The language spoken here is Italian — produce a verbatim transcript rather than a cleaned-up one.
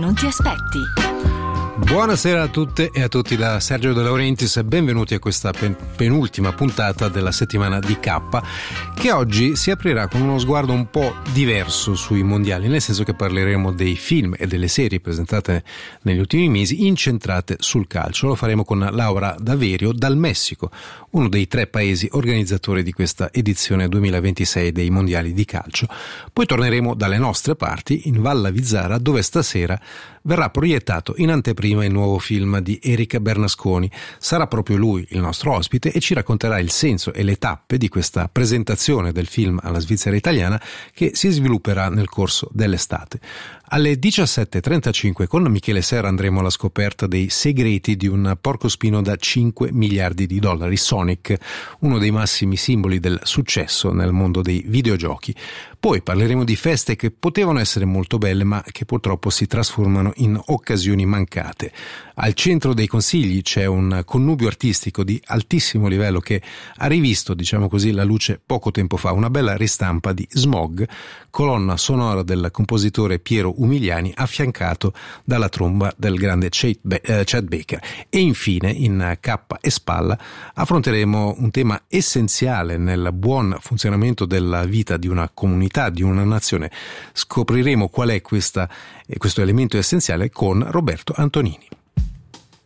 non ti aspetti. Buonasera a tutte e a tutti da Sergio De Laurentiis e benvenuti a questa pen- penultima puntata della settimana di K, che oggi si aprirà con uno sguardo un po' diverso sui mondiali, nel senso che parleremo dei film e delle serie presentate negli ultimi mesi incentrate sul calcio. Lo faremo con Laura Daverio dal Messico, uno dei tre paesi organizzatori di questa edizione duemilaventisei dei mondiali di calcio. Poi torneremo dalle nostre parti in Val Vizzara, dove stasera verrà proiettato in anteprima il nuovo film di Eric Bernasconi. Sarà proprio lui il nostro ospite e ci racconterà il senso e le tappe di questa presentazione del film alla Svizzera italiana che si svilupperà nel corso dell'estate. Alle diciassette e trentacinque con Michele Serra andremo alla scoperta dei segreti di un porcospino da cinque miliardi di dollari, Sonic, uno dei massimi simboli del successo nel mondo dei videogiochi. Poi parleremo di feste che potevano essere molto belle ma che purtroppo si trasformano in occasioni mancate. Al centro dei consigli c'è un connubio artistico di altissimo livello che ha rivisto, diciamo così, la luce poco tempo fa, una bella ristampa di Smog, colonna sonora del compositore Piero Umiliani, affiancato dalla tromba del grande Chet Baker. E infine, in cappa e spalla, affronteremo un tema essenziale nel buon funzionamento della vita di una comunità, di una nazione. Scopriremo qual è questa, questo elemento essenziale con Roberto Antonini.